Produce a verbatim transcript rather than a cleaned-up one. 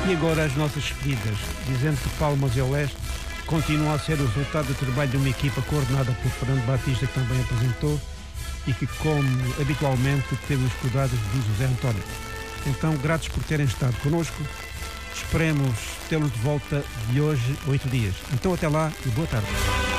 E agora as nossas despedidas, dizendo que Palmas e Oeste continua a ser o resultado do trabalho de uma equipa coordenada por Fernando Batista, que também apresentou, e que, como habitualmente, teve os cuidados de José António. Então, gratos por terem estado connosco. Esperemos tê-los de volta de hoje a oito dias. Então, até lá e boa tarde.